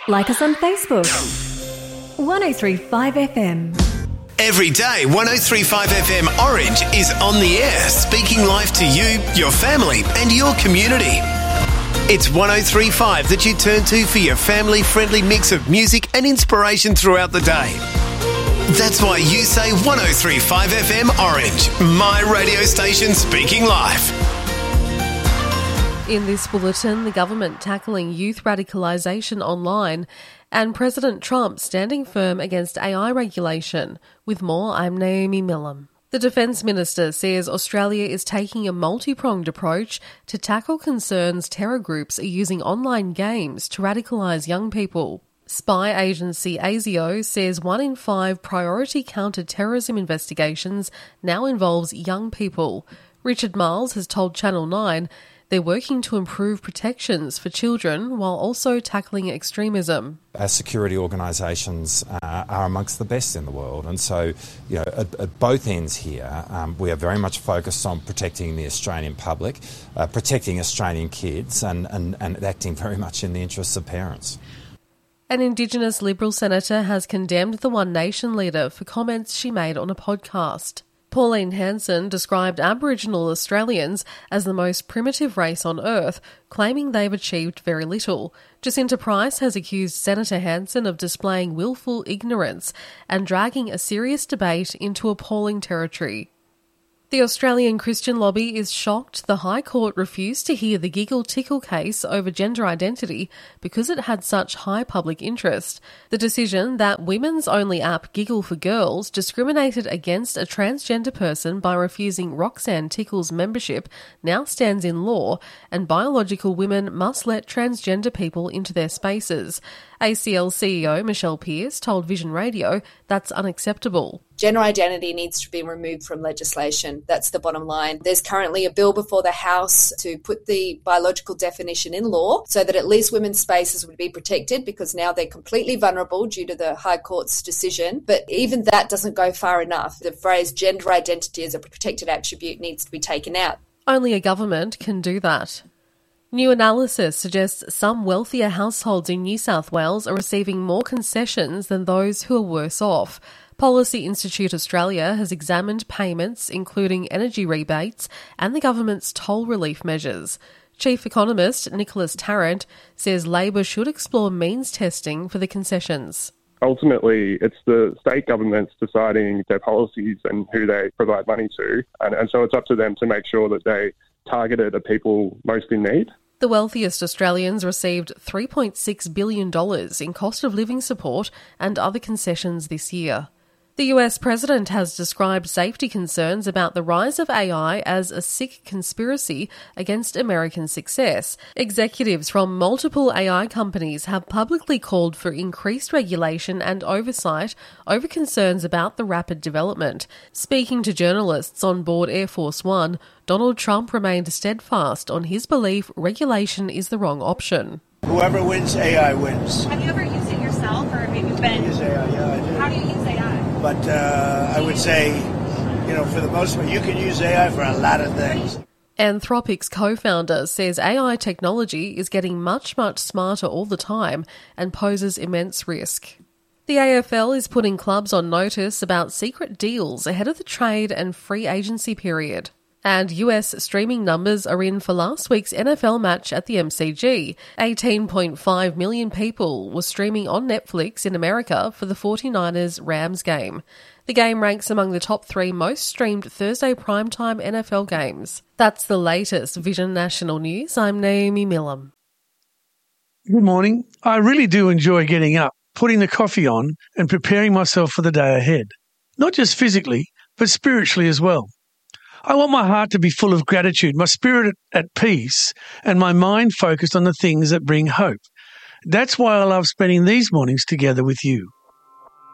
Like us on Facebook. 1035 FM. Every day, 1035 FM Orange is on the air, speaking life to you, your family and your community. It's 1035 that you turn to for your family-friendly mix of music and inspiration throughout the day. That's why you say 1035 FM Orange, my radio station speaking life. In this bulletin, the government tackling youth radicalisation online and President Trump standing firm against AI regulation. With more, I'm Naomi Millam. The Defence Minister says Australia is taking a multi-pronged approach to tackle concerns terror groups are using online games to radicalise young people. Spy agency ASIO says 1 in 5 priority counter-terrorism investigations now involves young people. Richard Marles has told Channel 9 they're working to improve protections for children while also tackling extremism. Our security organisations are amongst the best in the world, and so at both ends here we are very much focused on protecting the Australian public, protecting Australian kids and acting very much in the interests of parents. An Indigenous Liberal senator has condemned the One Nation leader for comments she made on a podcast. Pauline Hanson described Aboriginal Australians as the most primitive race on earth, claiming they've achieved very little. Jacinta Price has accused Senator Hanson of displaying willful ignorance and dragging a serious debate into appalling territory. The Australian Christian Lobby is shocked the High Court refused to hear the Giggle Tickle case over gender identity because it had such high public interest. The decision that women's only app Giggle for Girls discriminated against a transgender person by refusing Roxanne Tickle's membership now stands in law, and biological women must let transgender people into their spaces. ACL CEO Michelle Pearce told Vision Radio that's unacceptable. Gender identity needs to be removed from legislation. That's the bottom line. There's currently a bill before the House to put the biological definition in law so that at least women's spaces would be protected, because now they're completely vulnerable due to the High Court's decision. But even that doesn't go far enough. The phrase gender identity as a protected attribute needs to be taken out. Only a government can do that. New analysis suggests some wealthier households in New South Wales are receiving more concessions than those who are worse off. Policy Institute Australia has examined payments, including energy rebates and the government's toll relief measures. Chief Economist Nicholas Tarrant says Labor should explore means testing for the concessions. Ultimately, it's the state governments deciding their policies and who they provide money to, and so it's up to them to make sure that they target it at people most in need. The wealthiest Australians received $3.6 billion in cost of living support and other concessions this year. The US president has described safety concerns about the rise of AI as a sick conspiracy against American success. Executives from multiple AI companies have publicly called for increased regulation and oversight over concerns about the rapid development. Speaking to journalists on board Air Force One, Donald Trump remained steadfast on his belief regulation is the wrong option. Whoever wins, AI wins. Have you ever used it yourself, or have you been? I use AI, yeah, I do. How do you use AI? But I would say, for the most part, you can use AI for a lot of things. Anthropic's co-founder says AI technology is getting much, much smarter all the time and poses immense risk. The AFL is putting clubs on notice about secret deals ahead of the trade and free agency period. And US streaming numbers are in for last week's NFL match at the MCG. 18.5 million people were streaming on Netflix in America for the 49ers-Rams game. The game ranks among the top 3 most streamed Thursday primetime NFL games. That's the latest Vision National News. I'm Naomi Millam. Good morning. I really do enjoy getting up, putting the coffee on and preparing myself for the day ahead. Not just physically, but spiritually as well. I want my heart to be full of gratitude, my spirit at peace, and my mind focused on the things that bring hope. That's why I love spending these mornings together with you.